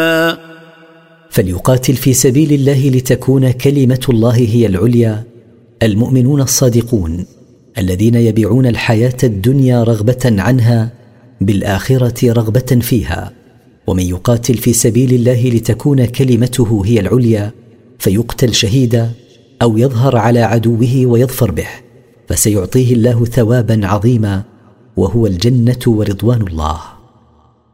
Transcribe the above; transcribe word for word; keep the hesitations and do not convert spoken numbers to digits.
فليقاتل في سبيل الله لتكون كلمة الله هي العليا المؤمنون الصادقون الذين يبيعون الحياة الدنيا رغبة عنها بالآخرة رغبة فيها. ومن يقاتل في سبيل الله لتكون كلمته هي العليا فيقتل شهيدا أو يظهر على عدوه ويظفر به، فسيعطيه الله ثوابا عظيما وهو الجنة ورضوان الله.